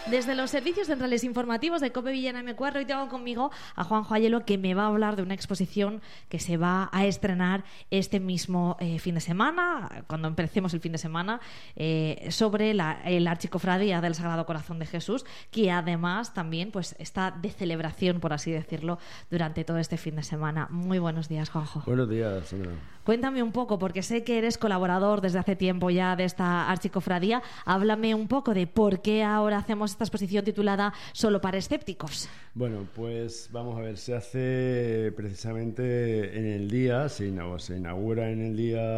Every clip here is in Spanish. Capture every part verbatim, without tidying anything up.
Desde los servicios centrales informativos de COPE Villena M cuatro, hoy tengo conmigo a Juanjo Ayelo, que me va a hablar de una exposición que se va a estrenar este mismo eh, fin de semana, cuando empecemos el fin de semana, eh, sobre la, la Archicofradía del Sagrado Corazón de Jesús, que además también pues está de celebración, por así decirlo, durante todo este fin de semana. Muy buenos días, Juanjo. Buenos días, Sandra. Cuéntame un poco, porque sé que eres colaborador desde hace tiempo ya de esta Archicofradía. Háblame un poco de por qué ahora hacemos esta exposición titulada Solo para escépticos. Bueno, pues vamos a ver, se hace precisamente en el día, se inaugura, se inaugura en el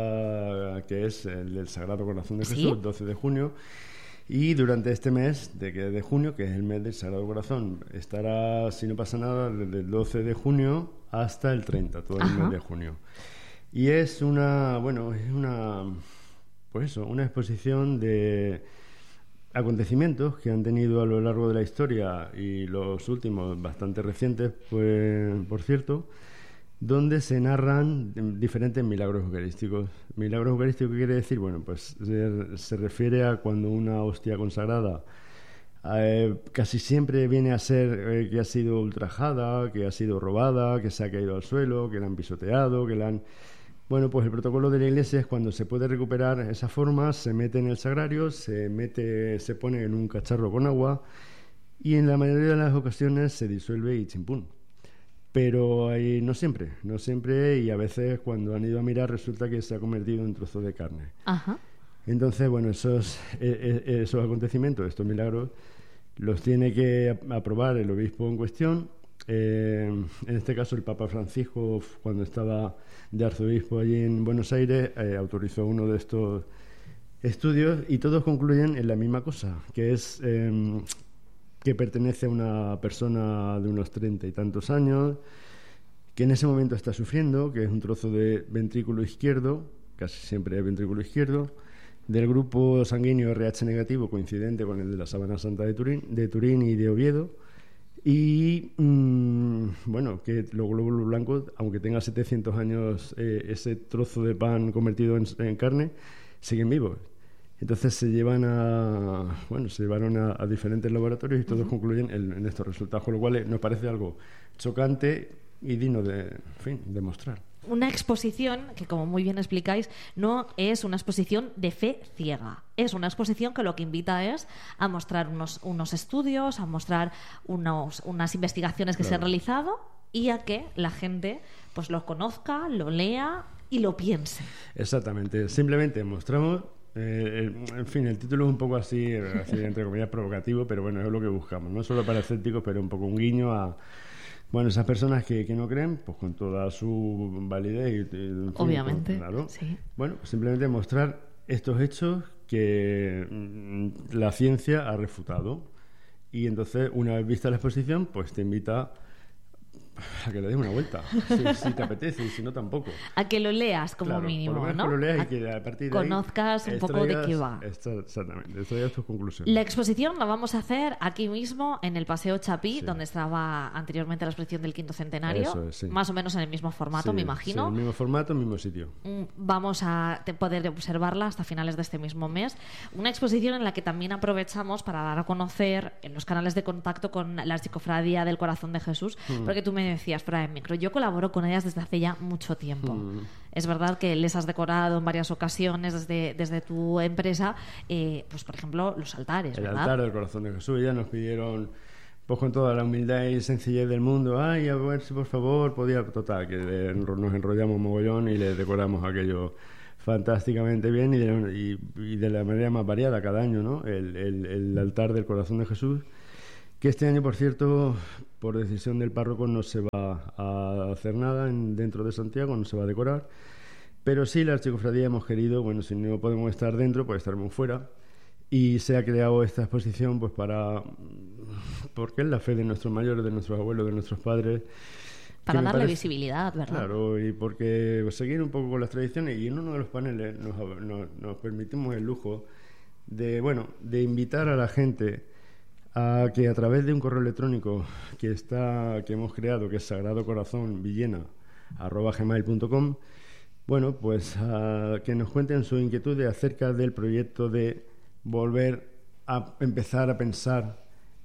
día que es el del Sagrado Corazón de Jesús, ¿Sí? doce de junio, y durante este mes de, de junio, que es el mes del Sagrado Corazón, estará, si no pasa nada, desde el doce de junio hasta el treinta, todo el Ajá. mes de junio. Y es una, bueno, es una, pues eso, una exposición de acontecimientos que han tenido a lo largo de la historia y los últimos bastante recientes, pues, por cierto, donde se narran diferentes milagros eucarísticos. Milagros eucarísticos, ¿qué quiere decir? Bueno, pues se, se refiere a cuando una hostia consagrada eh, casi siempre viene a ser eh, que ha sido ultrajada, que ha sido robada, que se ha caído al suelo, que la han pisoteado, que la han... Bueno, pues el protocolo de la Iglesia es cuando se puede recuperar esa forma, se mete en el sagrario, se mete, se pone en un cacharro con agua y en la mayoría de las ocasiones se disuelve y chimpún. Pero ahí no siempre, no siempre, y a veces cuando han ido a mirar resulta que se ha convertido en trozo de carne. Ajá. Entonces, bueno, esos, eh, eh, esos acontecimientos, estos milagros, los tiene que aprobar el obispo en cuestión. Eh, en este caso el Papa Francisco, cuando estaba de arzobispo allí en Buenos Aires, eh, autorizó uno de estos estudios y todos concluyen en la misma cosa, que es eh, que pertenece a una persona de unos treinta y tantos años, que en ese momento está sufriendo, que es un trozo de ventrículo izquierdo, casi siempre es ventrículo izquierdo, del grupo sanguíneo R H negativo, coincidente con el de la Sábana Santa de Turín, de Turín y de Oviedo. Y mmm, bueno, que los glóbulos blancos, aunque tenga setecientos años, eh, ese trozo de pan convertido en, en carne, siguen vivos. Entonces se llevan a, bueno, se llevaron a, a diferentes laboratorios y todos uh-huh. concluyen en, en estos resultados, con lo cual nos parece algo chocante y digno de, en fin, de mostrar. Una exposición que, como muy bien explicáis, no es una exposición de fe ciega. Es una exposición que lo que invita es a mostrar unos, unos estudios, a mostrar unos, unas investigaciones que claro. se han realizado y a que la gente pues lo conozca, lo lea y lo piense. Exactamente. Simplemente mostramos... Eh, en fin, el título es un poco así, así entre comillas provocativo, pero bueno, es lo que buscamos, no solo para escépticos, pero un poco un guiño a... Bueno, esas personas que, que no creen, pues con toda su validez y, y obviamente, pues, claro. Sí. Bueno, simplemente mostrar estos hechos que mmm, la ciencia ha refutado. Y entonces, una vez vista la exposición, pues te invita a que le des una vuelta, si, si te apetece, y si no, tampoco. A que lo leas como claro, mínimo, por lo menos ¿no? Que lo leas a y que a partir de conozcas ahí un poco de qué va. Exactamente, extraigas tus conclusiones. La exposición la vamos a hacer aquí mismo en el Paseo Chapí, sí. donde estaba anteriormente la exposición del quinto centenario. Eso es, sí. Más o menos en el mismo formato, sí, me imagino. Sí, el mismo formato, el mismo sitio. Vamos a poder observarla hasta finales de este mismo mes. Una exposición en la que también aprovechamos para dar a conocer en los canales de contacto con la Archicofradía del Corazón de Jesús, mm. porque tú me decías fuera de micro, yo colaboro con ellas desde hace ya mucho tiempo. Mm. Es verdad que les has decorado en varias ocasiones desde, desde tu empresa, eh, pues por ejemplo, los altares, el ¿verdad? altar del Corazón de Jesús. Ya nos pidieron, pues con toda la humildad y sencillez del mundo, ay, a ver si por favor podía, total, que le, nos enrollamos mogollón y le decoramos aquello fantásticamente bien y de, y, y de la manera más variada cada año, ¿no? El, el, el altar del Corazón de Jesús, que este año, por cierto, por decisión del párroco no se va a hacer nada en, dentro de Santiago, no se va a decorar, pero sí la Archicofradía hemos querido, bueno, si no podemos estar dentro, pues estaremos fuera, y se ha creado esta exposición pues para, porque es la fe de nuestros mayores, de nuestros abuelos, de nuestros padres, para darle parece, visibilidad, ¿verdad? Claro, y porque seguir un poco con las tradiciones, y en uno de los paneles nos, nos, nos permitimos el lujo de, bueno, de invitar a la gente a que a través de un correo electrónico que está que hemos creado, que es sagrado corazón villena arroba gmail punto com, bueno, pues a que nos cuenten sus inquietudes acerca del proyecto de volver a empezar a pensar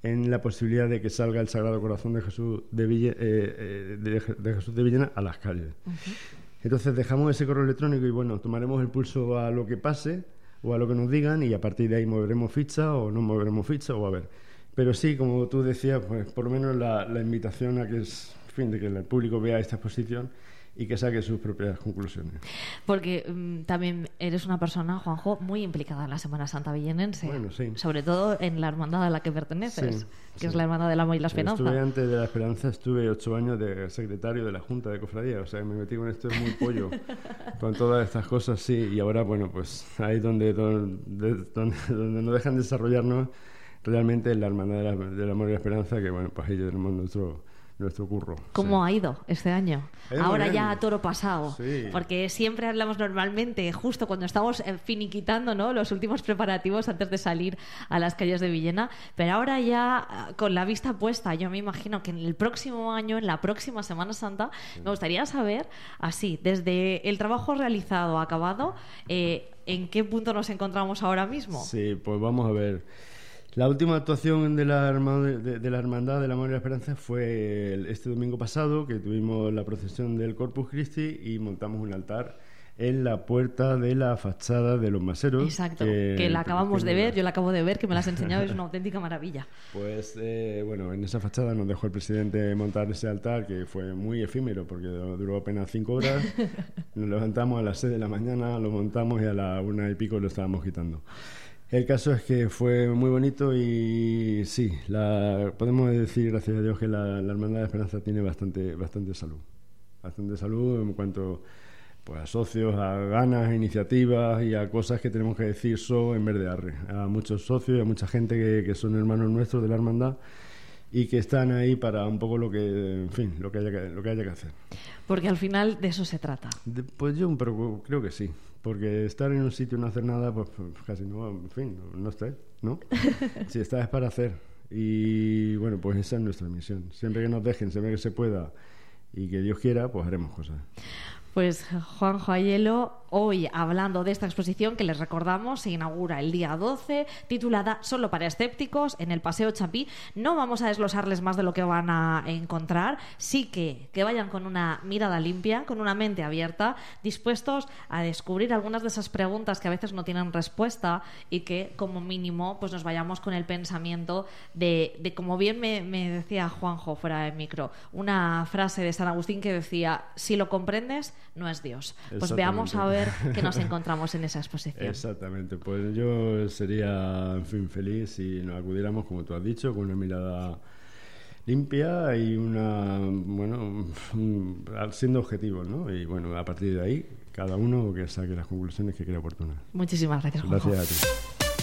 en la posibilidad de que salga el Sagrado Corazón de Jesús de, Ville, eh, eh, de, de Jesús de Villena a las calles. Uh-huh. Entonces dejamos ese correo electrónico y bueno, tomaremos el pulso a lo que pase o a lo que nos digan y a partir de ahí moveremos ficha o no moveremos ficha o a ver. Pero sí, como tú decías, pues por lo menos la, la invitación a que es, en fin, de que el público vea esta exposición y que saque sus propias conclusiones. Porque um, también eres una persona, Juanjo, muy implicada en la Semana Santa villenense. Bueno, sí. Sobre todo en la hermandad a la que perteneces, sí, que sí. es la Hermandad del Amor y la Esperanza. Estuve antes de la Esperanza, estuve ocho años de secretario de la Junta de Cofradía, o sea, me metí con esto muy pollo, con todas estas cosas, sí, y ahora, bueno, pues ahí donde, donde, donde, donde nos dejan desarrollarnos realmente en la Hermandad de la, del Amor y la Esperanza, que bueno, pues ahí tenemos nuestro... nuestro curro. ¿Cómo sí. ha ido este año? Ahora ya a toro pasado. Sí. Porque siempre hablamos normalmente, justo cuando estamos finiquitando, ¿no?, los últimos preparativos antes de salir a las calles de Villena. Pero ahora ya con la vista puesta, yo me imagino que en el próximo año, en la próxima Semana Santa, sí. me gustaría saber, así, desde el trabajo realizado, acabado, eh, ¿en qué punto nos encontramos ahora mismo? Sí, pues vamos a ver. La última actuación de la, Hermandad, de, de la Hermandad del Amor y la Esperanza fue el, este domingo pasado, que tuvimos la procesión del Corpus Christi y montamos un altar en la puerta de la fachada de los Maseros. Exacto, que, que la acabamos que de ver, yo la acabo de ver, que me la has enseñado, es una auténtica maravilla. Pues, eh, bueno, en esa fachada nos dejó el presidente montar ese altar, que fue muy efímero, porque duró apenas cinco horas. Nos levantamos a las seis de la mañana, lo montamos y a la una y pico lo estábamos quitando. El caso es que fue muy bonito y sí, la, podemos decir, gracias a Dios, que la, la Hermandad de Esperanza tiene bastante, bastante salud. Bastante salud en cuanto pues, a socios, a ganas, a iniciativas y a cosas que tenemos que decir so en vez de arre. A muchos socios y a mucha gente que, que son hermanos nuestros de la Hermandad y que están ahí para un poco lo que, en fin, lo que haya que, lo que, haya que hacer. Porque al final de eso se trata. De, pues yo pero creo que sí. Porque estar en un sitio y no hacer nada, pues, pues casi no, en fin, no, no está, ¿no? Si está es para hacer. Y bueno, pues esa es nuestra misión. Siempre que nos dejen, siempre que se pueda y que Dios quiera, pues haremos cosas. Pues Juanjo Aiello, hoy hablando de esta exposición que les recordamos, se inaugura el día doce, titulada Solo para escépticos, en el Paseo Chapí. No vamos a desglosarles más de lo que van a encontrar, sí que, que vayan con una mirada limpia, con una mente abierta, dispuestos a descubrir algunas de esas preguntas que a veces no tienen respuesta y que como mínimo pues nos vayamos con el pensamiento de, de como bien me, me decía Juanjo fuera de micro, una frase de San Agustín que decía, si lo comprendes, no es Dios. Pues veamos a ver qué nos encontramos en esa exposición. Exactamente, pues yo sería, en fin, feliz si nos acudiéramos, como tú has dicho, con una mirada limpia y una, bueno, siendo objetivos, ¿no? Y bueno, a partir de ahí, cada uno que saque las conclusiones que crea oportunas. Muchísimas gracias, Juanjo. Gracias a ti.